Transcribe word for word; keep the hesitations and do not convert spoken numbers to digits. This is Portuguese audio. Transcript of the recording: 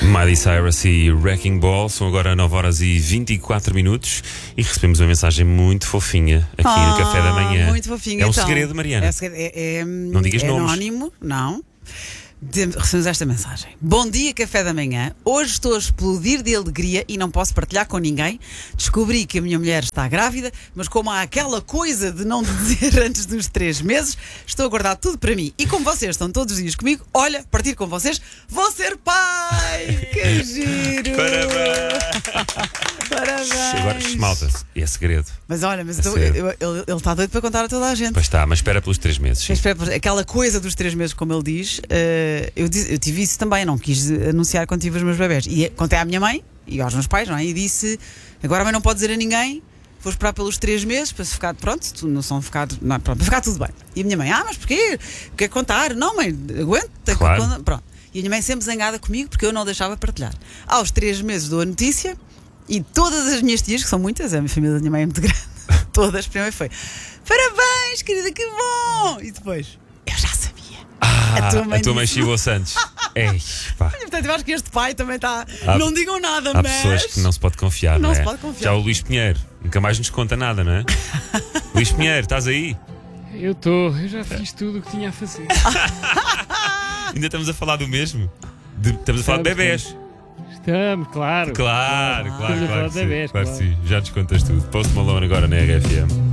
Miley Cyrus e Wrecking Ball. São agora nove horas e vinte e quatro minutos e recebemos uma mensagem muito fofinha aqui oh, no Café da Manhã. Muito fofinha. É um então, segredo, Mariana. É, segredo, é, é, não digas é nomes. Anónimo, não. De, recebemos esta mensagem. Bom dia, Café da Manhã. Hoje estou a explodir de alegria e não posso partilhar com ninguém. Descobri que a minha mulher está grávida, mas como há aquela coisa de não dizer antes dos três meses, estou a guardar tudo para mim. E como vocês estão todos os dias comigo, olha, partir com vocês, vou ser pai! Que giro! Parabéns! Parabéns! Agora, malta, é segredo. Mas olha, mas É então, segredo. eu- ele ele está doido para contar a toda a gente. Pois está, mas espera pelos três meses. sim. Espera, espera, Aquela coisa dos três meses, como ele diz, eh, eu, diz- eu tive isso também, não quis anunciar quando tive os meus bebés. E contei à minha mãe e aos meus pais, não é? E disse: agora a mãe não pode dizer a ninguém, vou esperar pelos três meses para se ficar, pronto, tu não são ficar, não, pronto, para ficar tudo bem. E a minha mãe: ah, mas porquê? Quer contar? Não, mãe, aguenta. Claro. conta- Pronto. E a minha mãe sempre zangada comigo porque eu não deixava partilhar. Aos três meses dou a notícia e todas as minhas tias, que são muitas, a minha família da minha mãe é muito grande, todas, primeiro foi: parabéns, querida, que bom! E depois, eu já sabia. Ah, A tua mãe a tua mãe disse- chivou Santos. Ei, pá. E, portanto, eu acho que este pai também está. Há- Não digam nada, Há mas. pessoas que não se pode confiar, não, Não é? se pode confiar. Já o Luís Pinheiro nunca mais nos conta nada, não é? Luís Pinheiro, estás aí? Eu estou, eu já fiz tudo o que tinha a fazer. Ainda estamos a falar do mesmo? De- estamos a falar de Estamos, bebés. Estamos, claro. Claro, claro, Estamos a falar claro, de que sim, bebés, claro que claro. sim. Já nos contas tudo. Post Malone agora na R F M.